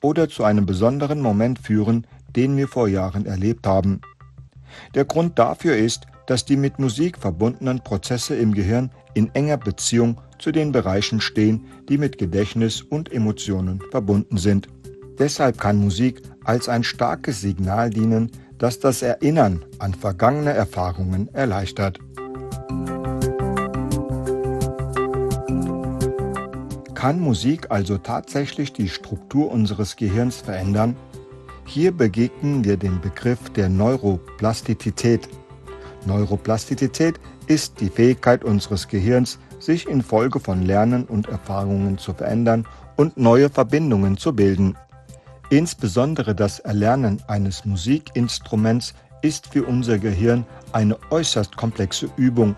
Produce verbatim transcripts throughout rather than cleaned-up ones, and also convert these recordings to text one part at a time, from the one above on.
oder zu einem besonderen Moment führen, den wir vor Jahren erlebt haben. Der Grund dafür ist, dass die mit Musik verbundenen Prozesse im Gehirn in enger Beziehung zu den Bereichen stehen, die mit Gedächtnis und Emotionen verbunden sind. Deshalb kann Musik als ein starkes Signal dienen, das das Erinnern an vergangene Erfahrungen erleichtert. Kann Musik also tatsächlich die Struktur unseres Gehirns verändern? Hier begegnen wir dem Begriff der Neuroplastizität. Neuroplastizität ist die Fähigkeit unseres Gehirns, sich infolge von Lernen und Erfahrungen zu verändern und neue Verbindungen zu bilden. Insbesondere das Erlernen eines Musikinstruments ist für unser Gehirn eine äußerst komplexe Übung.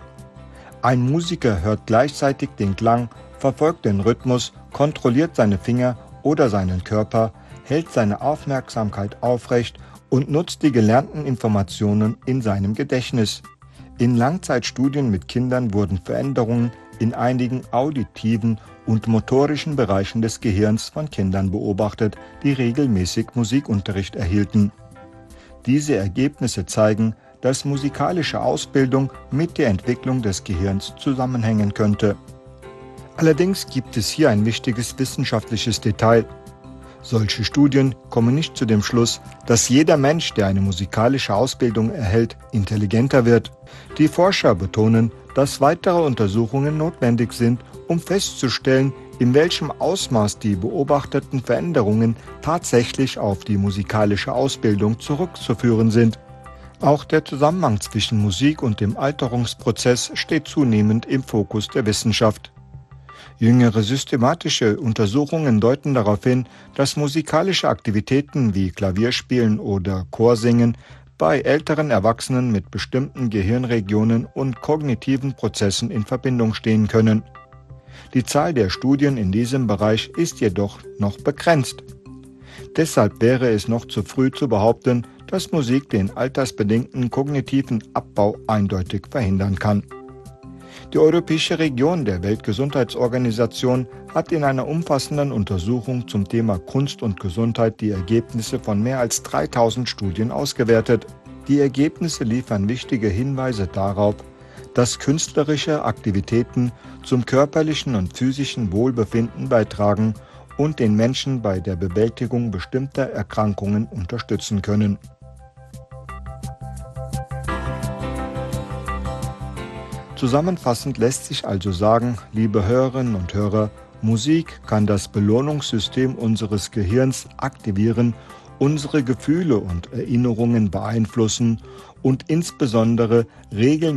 Ein Musiker hört gleichzeitig den Klang, verfolgt den Rhythmus, kontrolliert seine Finger oder seinen Körper, hält seine Aufmerksamkeit aufrecht und nutzt die gelernten Informationen in seinem Gedächtnis. In Langzeitstudien mit Kindern wurden Veränderungen in einigen auditiven und motorischen Bereichen des Gehirns von Kindern beobachtet, die regelmäßig Musikunterricht erhielten. Diese Ergebnisse zeigen, dass musikalische Ausbildung mit der Entwicklung des Gehirns zusammenhängen könnte. Allerdings gibt es hier ein wichtiges wissenschaftliches Detail. Solche Studien kommen nicht zu dem Schluss, dass jeder Mensch, der eine musikalische Ausbildung erhält, intelligenter wird. Die Forscher betonen, dass weitere Untersuchungen notwendig sind, um festzustellen, in welchem Ausmaß die beobachteten Veränderungen tatsächlich auf die musikalische Ausbildung zurückzuführen sind. Auch der Zusammenhang zwischen Musik und dem Alterungsprozess steht zunehmend im Fokus der Wissenschaft. Jüngere systematische Untersuchungen deuten darauf hin, dass musikalische Aktivitäten wie Klavierspielen oder Chorsingen bei älteren Erwachsenen mit bestimmten Gehirnregionen und kognitiven Prozessen in Verbindung stehen können. Die Zahl der Studien in diesem Bereich ist jedoch noch begrenzt. Deshalb wäre es noch zu früh zu behaupten, dass Musik den altersbedingten kognitiven Abbau eindeutig verhindern kann. Die Europäische Region der Weltgesundheitsorganisation hat in einer umfassenden Untersuchung zum Thema Kunst und Gesundheit die Ergebnisse von mehr als dreitausend Studien ausgewertet. Die Ergebnisse liefern wichtige Hinweise darauf, dass künstlerische Aktivitäten zum körperlichen und physischen Wohlbefinden beitragen und den Menschen bei der Bewältigung bestimmter Erkrankungen unterstützen können. Zusammenfassend lässt sich also sagen, liebe Hörerinnen und Hörer, Musik kann das Belohnungssystem unseres Gehirns aktivieren, unsere Gefühle und Erinnerungen beeinflussen und insbesondere regelmäßig